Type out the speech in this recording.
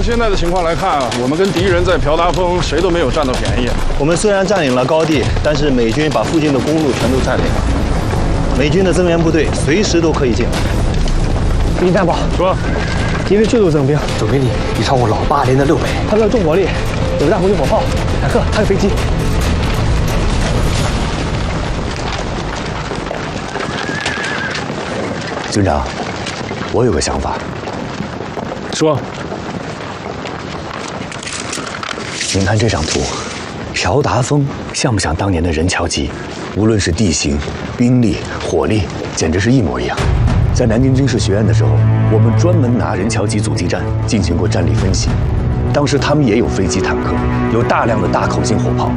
现在的情况来看啊，我们跟敌人在朴达峰谁都没有占到便宜。 我们虽然占领了高地，但是美军把附近的公路全都占领了。美军的增援部队随时都可以进来。 林担保说， 敌人迅速整兵， 总兵力已超过老8连的6倍。 他们有重火力，有大火力火炮、坦克，还有飞机。 军长，我有个想法。 说， 您看这张图，朴达峰像不像当年的任乔基？无论是地形、兵力、火力，简直是一模一样。在南京军事学院的时候，我们专门拿任乔基阻击战进行过战力分析。当时他们也有飞机、坦克，有大量的大口径火炮。